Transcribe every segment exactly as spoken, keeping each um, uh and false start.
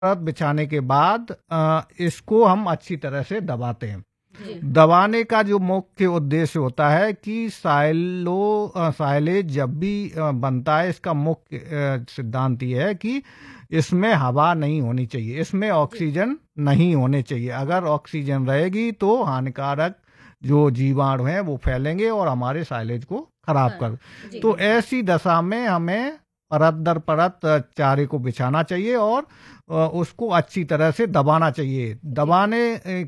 परत बिछाने के बाद अ, इसको हम अच्छी तरह से दबाते हैं। दबाने का जो मुख्य उद्देश्य होता है कि साइलो अ, साइलेज जब भी अ, बनता है, इसका मुख्य अ, सिद्धांत ये है कि इसमें हवा नहीं होनी चाहिए, इसमें ऑक्सीजन नहीं होने चाहिए। अगर ऑक्सीजन रहेगी तो हानिकारक जो जीवाणु हैं वो फैलेंगे और हमारे साइलेज को खराब कर। तो ऐसी दशा में हमें परत दर परत अ, चारे को बिछाना चाहिए और अ, उसको अच्छी तरह से दबाना चाहिए। दबाने अ,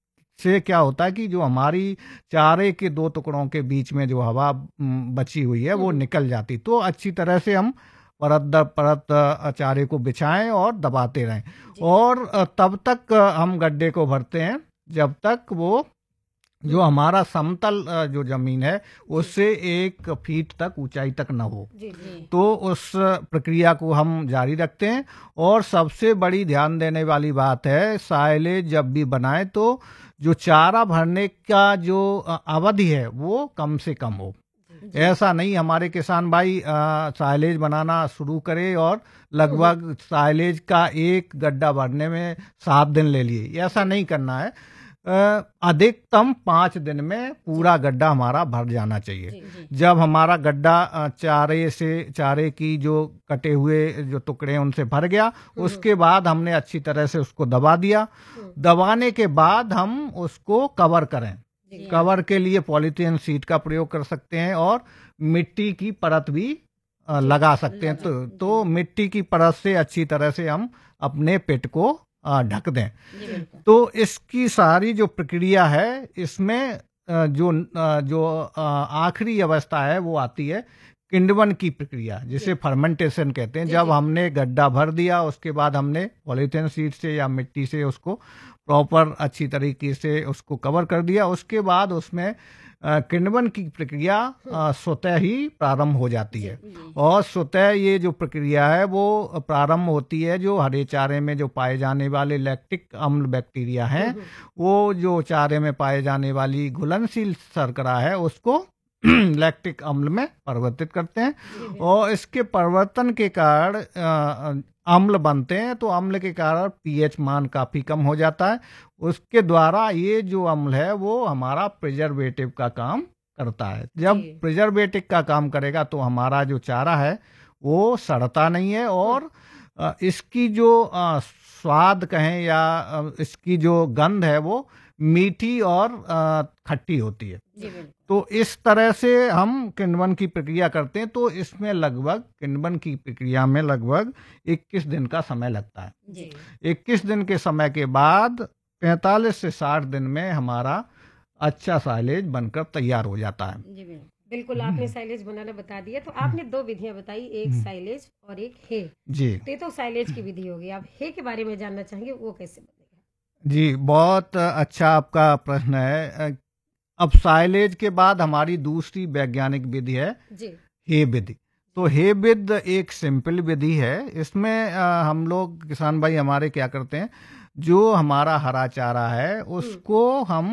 से क्या होता है कि जो हमारी चारे के दो टुकड़ों के बीच में जो हवा उम, बची हुई है वो निकल जाती। तो अच्छी तरह से हम परत दर परत अ, चारे को बिछाएं और दबाते रहें और अ, तब तक अ, हम गड्ढे को भरते हैं जब तक वो जो हमारा समतल अ, जो जमीन है उससे एक फीट तक ऊंचाई तक न हो। तो उस प्रक्रिया को हम जारी रखते हैं। और सबसे बड़ी ध्यान देने वाली बात है, साइलेज जब भी बनाए तो जो चारा भरने का जो अ, अवधि है वो कम से कम हो। ऐसा नहीं हमारे किसान भाई अ, साइलेज बनाना शुरू करे और लगभग साइलेज का एक गड्ढा भरने में सात दिन ले लिए, ऐसा नहीं करना है। अ, अधिकतम पाँच दिन में पूरा गड्ढा हमारा भर जाना चाहिए। जब हमारा गड्ढा अ, चारे से चारे की जो कटे हुए जो टुकड़े हैं उनसे भर गया, उसके बाद हमने अच्छी तरह से उसको दबा दिया। दबाने के बाद हम उसको कवर करें। कवर के लिए पॉलीथीन शीट का प्रयोग कर सकते हैं और मिट्टी की परत भी अ, लगा सकते हैं। तो, तो मिट्टी की परत से अच्छी तरह से हम अपने पेट को अ, ढक दें। तो इसकी सारी जो प्रक्रिया है इसमें अ, जो अ, जो अ, आखिरी अवस्था है वो आती है किण्वन की प्रक्रिया, जिसे फर्मेंटेशन कहते हैं। जब हमने गड्ढा भर दिया उसके बाद हमने पॉलीथीन शीट से या मिट्टी से उसको प्रॉपर अच्छी तरीके से उसको कवर कर दिया, उसके बाद उसमें अ, किण्वन की प्रक्रिया अ, स्वतः ही प्रारंभ हो जाती है। और स्वतः ये जो प्रक्रिया है वो प्रारंभ होती है जो हरे चारे में जो पाए जाने वाले लैक्टिक अम्ल बैक्टीरिया हैं, वो जो चारे में पाए जाने वाली घुलनशील शर्करा है उसको लैक्टिक अम्ल में परिवर्तित करते हैं। और इसके परिवर्तन के कारण अ, अम्ल बनते हैं। तो अम्ल के कारण पीएच मान काफी कम हो जाता है। उसके द्वारा ये जो अम्ल है वो हमारा प्रिजर्वेटिव का काम करता है। जब प्रिजर्वेटिव का काम करेगा तो हमारा जो चारा है वो सड़ता नहीं है और अ, इसकी जो अ, स्वाद कहें या अ, इसकी जो गंध है वो मीठी और अ, खट्टी होती है। तो इस तरह से हम किण्वन की प्रक्रिया करते हैं। तो इसमें लगभग किण्वन की प्रक्रिया में लगभग इक्कीस दिन का समय लगता है। इक्कीस दिन के समय के बाद पैंतालीस से साठ दिन में हमारा अच्छा साइलेज बनकर तैयार हो जाता है। जी बिल्कुल, आपने साइलेज बनाना बता दिया। तो आपने दो विधियां बताई, एक साइलेज और एक हे। जी तो ये तो साइलेज की विधि होगी, आप हे के बारे में जानना चाहेंगे, वो कैसे बनेगा? जी, बहुत अच्छा आपका प्रश्न है। अब साइलेज के बाद हमारी दूसरी वैज्ञानिक विधि है हे विधि। तो हे विधि एक सिंपल विधि है। इसमें अ, हम लोग किसान भाई हमारे क्या करते हैं, जो हमारा हरा चारा है उसको हम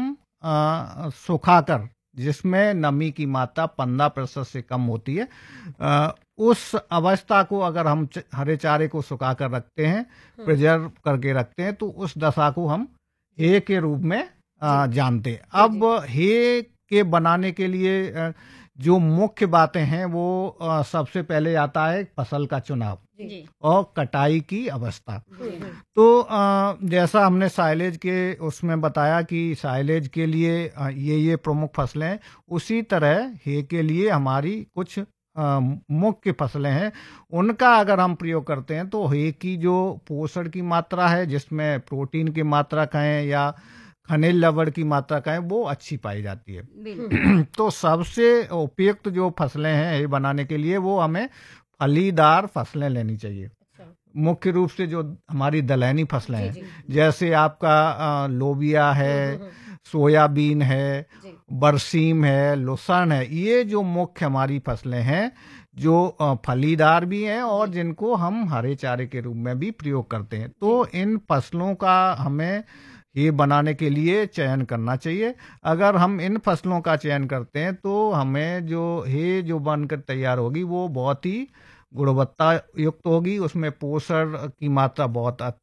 अ, सुखाकर, जिसमें नमी की मात्रा पंद्रह प्रतिशत से कम होती है, अ, उस अवस्था को अगर हम च- हरे चारे को सुखा कर रखते हैं, प्रिजर्व करके रखते हैं, तो उस दशा को हम हे के रूप में अ, जानते हैं। अब हे के बनाने के लिए अ, जो मुख्य बातें हैं वो अ, सबसे पहले आता है फसल का चुनाव और कटाई की अवस्था। तो अ, जैसा हमने साइलेज के उसमें बताया कि साइलेज के लिए अ, ये ये प्रमुख फसलें हैं, उसी तरह हे के लिए हमारी कुछ अ, मुख्य फसलें हैं। उनका अगर हम प्रयोग करते हैं तो हे की जो पोषण की मात्रा है, जिसमें प्रोटीन की मात्रा कहें या खनिज लवण की मात्रा कहें, वो अच्छी पाई जाती है। तो सबसे उपयुक्त जो फसलें हैं हे बनाने के लिए वो हमें फलीदार फसलें लेनी चाहिए। मुख्य रूप से जो हमारी दलहनी फसलें हैं, जैसे आपका अ, लोबिया है, सोयाबीन है, बरसीम है, लुसन है, ये जो मुख्य हमारी फसलें हैं जो अ, फलीदार भी हैं और जिनको हम हरे चारे के रूप में भी प्रयोग करते हैं। तो इन फसलों का हमें ये बनाने के लिए चयन करना चाहिए। अगर हम इन फसलों का चयन करते हैं तो हमें जो हे जो बनकर तैयार होगी वो बहुत ही गुणवत्ता युक्त होगी, उसमें पोषण की मात्रा बहुत